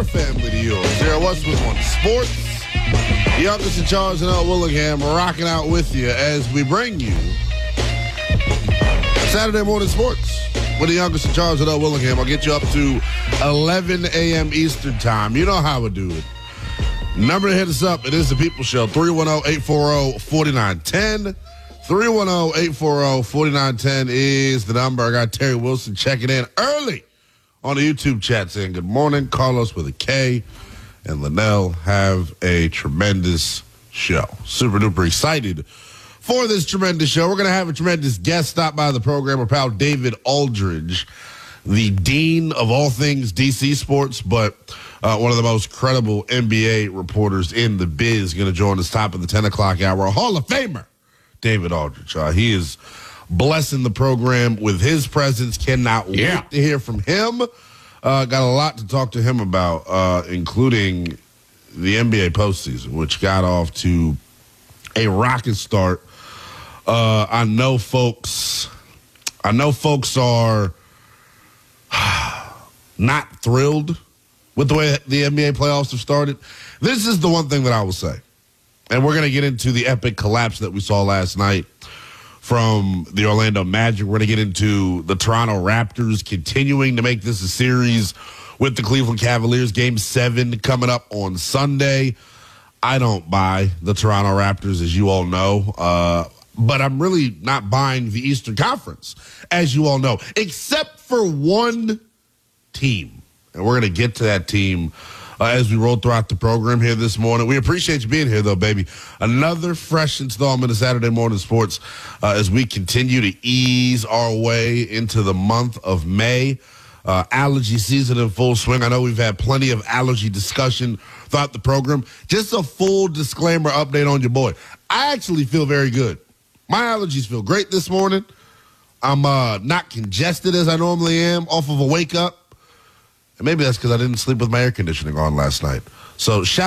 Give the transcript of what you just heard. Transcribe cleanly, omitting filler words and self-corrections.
family to yours. There was with one sports. The youngest in charge, and Willingham, rocking out with you as we bring you Saturday morning sports with the youngest in charge, and Willingham. I'll get you up to 11 a.m. Eastern time. You know how we do it. Number to hit us up, it is the People Show, 310-840-4910. 310-840-4910 is the number. I got Terry Wilson checking in early on the YouTube chat saying good morning. Carlos with a K and Linnell have a tremendous show. Super duper excited for this tremendous show. We're going to have a tremendous guest stop by the program, our pal David Aldridge, the dean of all things DC sports, but one of the most credible NBA reporters in the biz, going to join us top of the 10 o'clock hour. A Hall of Famer, David Aldridge. He is blessing the program with his presence. Cannot wait to hear from him. Got a lot to talk to him about, including the NBA postseason, which got off to a rocket start. I know folks are not thrilled with the way the NBA playoffs have started. This is the one thing that I will say, and we're going to get into the epic collapse that we saw last night from the Orlando Magic. We're going to get into the Toronto Raptors continuing to make this a series with the Cleveland Cavaliers. Game 7 coming up on Sunday. I don't buy the Toronto Raptors, as you all know, but I'm really not buying the Eastern Conference, as you all know, except for one team. And we're going to get to that team as we roll throughout the program here this morning. We appreciate you being here, though, baby. Another fresh installment of Saturday Morning Sports as we continue to ease our way into the month of May. Allergy season in full swing. I know we've had plenty of allergy discussion throughout the program. Just a full disclaimer update on your boy. I actually feel very good. My allergies feel great this morning. I'm not congested as I normally am off of a wake up. And maybe that's because I didn't sleep with my air conditioning on last night. So shout